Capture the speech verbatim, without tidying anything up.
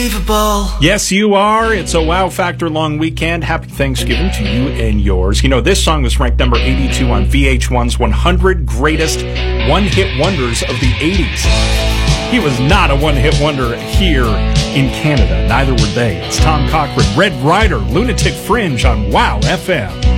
Yes, you are. It's a Wow Factor long weekend. Happy Thanksgiving to you and yours. You know, this song was ranked number eighty-two on V H one's one hundred Greatest One-Hit Wonders of the eighties. He was not a one-hit wonder here in Canada. Neither were they. It's Tom Cochrane, Red Rider, Lunatic Fringe on Wow F M.